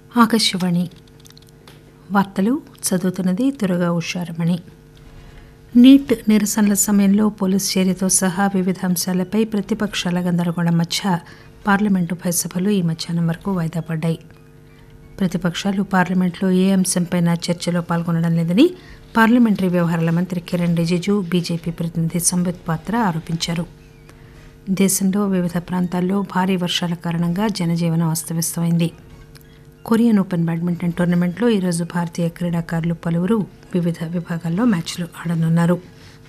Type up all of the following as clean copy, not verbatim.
ఆకాశవాణి వార్తలు చదువుతున్నది దుర్గా ఉషారమణి. నీట్ నిరసనల సమయంలో పోలీసు చర్యతో సహా వివిధ అంశాలపై ప్రతిపక్షాల గందరగోళం మధ్య పార్లమెంటు ఉభయ సభలు ఈ మధ్యాహ్నం వరకు వాయిదా పడ్డాయి. ప్రతిపక్షాలు పార్లమెంట్లో ఏ అంశంపైనా చర్చలో పాల్గొనడం లేదని పార్లమెంటరీ వ్యవహారాల మంత్రి కిరణ్ రిజిజు, బీజేపీ ప్రతినిధి సంబిత్ పాత్ర ఆరోపించారు. దేశంలో వివిధ ప్రాంతాల్లో భారీ వర్షాల కారణంగా జనజీవనం అస్తవ్యస్తమైంది. కొరియన్ ఓపెన్ బ్యాడ్మింటన్ టోర్నమెంట్లో ఈరోజు భారతీయ క్రీడాకారులు పలువురు వివిధ విభాగాల్లో మ్యాచ్లు ఆడనున్నారు.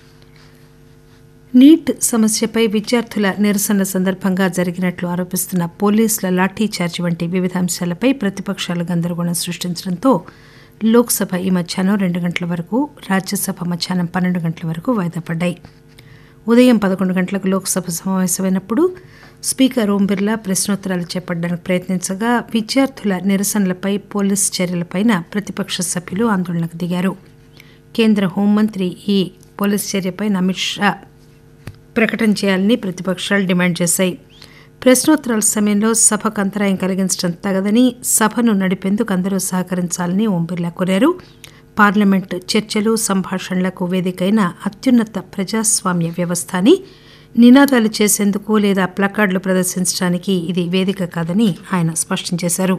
నీట్ సమస్యపై విద్యార్థుల నిరసనల సందర్భంగా జరిగినట్లు ఆరోపిస్తున్న పోలీసుల లాఠీ చార్జీ వంటి వివిధ అంశాలపై ప్రతిపక్షాలు గందరగోళం సృష్టించడంతో లోక్సభ ఈ మధ్యాహ్నం 2 గంటల వరకు, రాజ్యసభ మధ్యాహ్నం 12 గంటల వరకు వాయిదా పడ్డాయి. ఉదయం 11 గంటలకు లోక్సభ సమావేశమైనప్పుడు స్పీకర్ ఓం బిర్లా ప్రశ్నోత్తరాలు చేపట్టడానికి ప్రయత్నించగా విద్యార్థుల నిరసనలపై పోలీసు చర్యలపై ప్రతిపక్ష సభ్యులు ఆందోళనకు దిగారు. కేంద్ర హోంమంత్రి ఈ పోలీసు చర్యపై అమిత్ షా ప్రకటన చేయాలని ప్రతిపక్షాలు డిమాండ్ చేశాయి. ప్రశ్నోత్తరాల సమయంలో సభకు అంతరాయం కలిగించడం తగదని, సభను నడిపేందుకు అందరూ సహకరించాలని ఓం బిర్లా కోరారు. పార్లమెంటు చర్చలు, సంభాషణలకు వేదికైన అత్యున్నత ప్రజాస్వామ్య వ్యవస్థ అని, నినాదాలు చేసేందుకు లేదా ప్లకార్డులు ప్రదర్శించడానికి ఇది వేదిక కాదని ఆయన స్పష్టం చేశారు.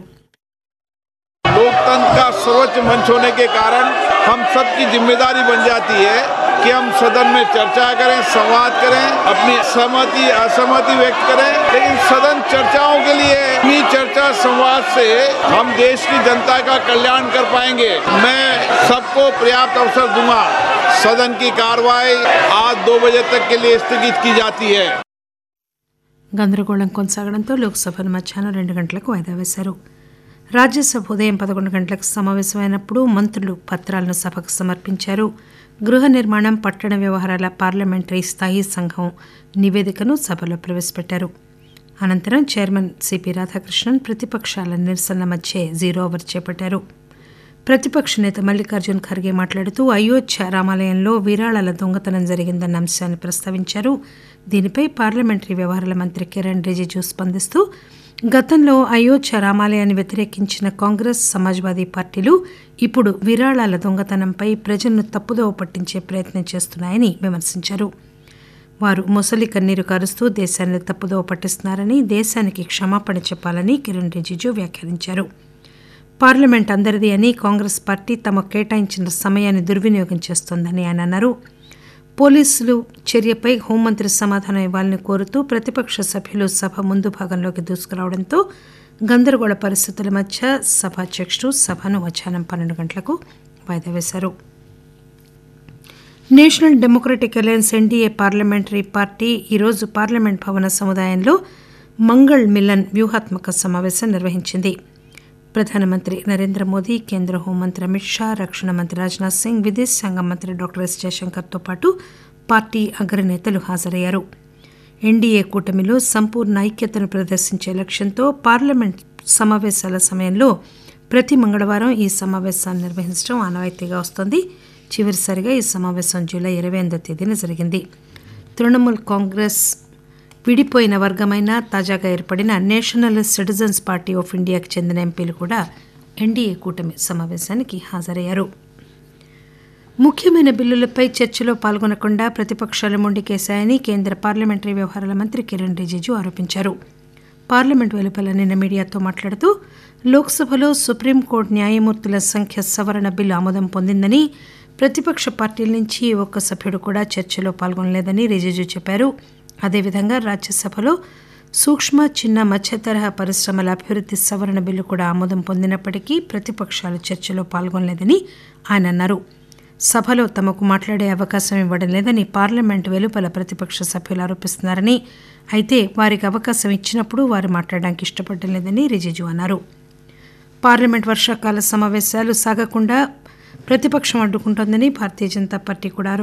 लोकतंत्र का सर्वोच्च मंच होने के कारण हम सबकी जिम्मेदारी बन जाती है कि हम सदन में चर्चा करें, संवाद करें, अपनी सहमति असहमति व्यक्त करें, लेकिन सदन चर्चाओं के लिए ही चर्चा संवाद से हम देश की जनता का कल्याण कर पाएंगे. मैं सबको पर्याप्त अवसर दूंगा. सदन की कार्रवाई आज 2 बजे तक के लिए स्थगित की जाती है. గందరగోళం కొనసాగడంతో లోక్సభను మధ్యాహ్నం 2 గంటలకు వాయిదా వేశారు. రాజ్యసభ ఉదయం 11 గంటలకు సమావేశమైనప్పుడు మంత్రులు పత్రాలను సభకు సమర్పించారు. గృహ నిర్మాణం, పట్టణ వ్యవహారాల పార్లమెంటరీ స్థాయీ సంఘం నివేదికను సభలో ప్రవేశపెట్టారు. అనంతరం చైర్మన్ సిపి రాధాకృష్ణన్ ప్రతిపక్షాల నిరసనల మధ్య జీరో ఓవర్ చేపట్టారు. ప్రతిపక్ష నేత మల్లికార్జున్ ఖర్గే మాట్లాడుతూ అయోధ్య రామాలయంలో విరాళాల దొంగతనం జరిగిందన్న అంశాన్ని ప్రస్తావించారు. దీనిపై పార్లమెంటరీ వ్యవహారాల మంత్రి కిరణ్ రిజిజు స్పందిస్తూ గతంలో అయోధ్య రామాలయాన్ని వ్యతిరేకించిన కాంగ్రెస్, సమాజ్వాదీ పార్టీలు ఇప్పుడు విరాళాల దొంగతనంపై ప్రజలను తప్పుదోవ పట్టించే ప్రయత్నం చేస్తున్నాయని విమర్శించారు. వారు మొసలి కన్నీరు కారుస్తూ దేశాన్ని తప్పుదోవ పట్టిస్తున్నారని, దేశానికి క్షమాపణ చెప్పాలని కిరణ్ రిజిజు వ్యాఖ్యానించారు. పార్లమెంట్ అందరిది అని, కాంగ్రెస్ పార్టీ తమకు కేటాయించిన సమయాన్ని దుర్వినియోగం చేస్తోందని ఆయన అన్నారు. పోలీసులు చర్యపై హోంమంత్రి సమాధానం ఇవ్వాలని కోరుతూ ప్రతిపక్ష సభ్యులు సభ ముందు భాగంలోకి దూసుకురావడంతో గందరగోళ పరిస్థితుల మధ్య సభాధ్యక్షుడు సభను మధ్యాహ్నం 12 గంటలకు వాయిదా వేశారు. National democratic alliance NDA parliamentary party ఈరోజు పార్లమెంట్ భవన సముదాయంలో మంగళ్ మిలన్ వ్యూహాత్మక సమావేశం నిర్వహించింది. ప్రధానమంత్రి నరేంద్ర మోదీ, కేంద్ర హోంమంత్రి అమిత్ షా, రక్షణ మంత్రి రాజ్నాథ్ సింగ్, విదేశాంగ మంత్రి డాక్టర్ ఎస్ జయశంకర్తో పాటు పార్టీ అగ్రనేతలు హాజరయ్యారు. ఎన్డీఏ కూటమిలో సంపూర్ణ ఐక్యతను ప్రదర్శించే లక్ష్యంతో పార్లమెంట్ సమావేశాల సమయంలో ప్రతి మంగళవారం ఈ సమావేశాన్ని నిర్వహించడం ఆనవాయితీగా వస్తోంది. చివరిసారిగా ఈ సమావేశం జూలై 28వ తేదీన జరిగింది. తృణమూల్ కాంగ్రెస్ విడిపోయిన వర్గమైన తాజాగా ఏర్పడిన నేషనల్ సిటిజన్స్ పార్టీ ఆఫ్ ఇండియాకు చెందిన ఎంపీలు కూడా ఎన్డీఏ కూటమి సమావేశానికి హాజరయ్యారు. ముఖ్యమైన బిల్లులపై చర్చలో పాల్గొనకుండా ప్రతిపక్షాలు మొండికేశాయని కేంద్ర పార్లమెంటరీ వ్యవహారాల మంత్రి కిరణ్ రిజిజు ఆరోపించారు. పార్లమెంట్ వెలుపల నిన్న మీడియాతో మాట్లాడుతూ లోక్సభలో సుప్రీంకోర్టు న్యాయమూర్తుల సంఖ్య సవరణ బిల్లు ఆమోదం పొందిందని, ప్రతిపక్ష పార్టీల నుంచి ఒక్క సభ్యుడు కూడా చర్చలో పాల్గొనలేదని రిజిజు చెప్పారు. అదేవిధంగా రాజ్యసభలో సూక్ష్మ, చిన్న, మధ్య తరహా పరిశ్రమల అభివృద్ధి సవరణ బిల్లు కూడా ఆమోదం పొందినప్పటికీ ప్రతిపక్షాలు చర్చలో పాల్గొనలేదని ఆయన అన్నారు. సభలో తమకు మాట్లాడే అవకాశం ఇవ్వడం లేదని పార్లమెంట్ వెలుపల ప్రతిపక్ష సభ్యులు ఆరోపిస్తున్నారని, అయితే వారికి అవకాశం ఇచ్చినప్పుడు వారు మాట్లాడడానికి ఇష్టపడడం లేదని రిజిజు అన్నారు. పార్లమెంట్ వర్షాకాల సమావేశాలు సాగకుండా ప్రతిపక్షం అడ్డుకుంటోందని భారతీయ జనతా పార్టీ కూడా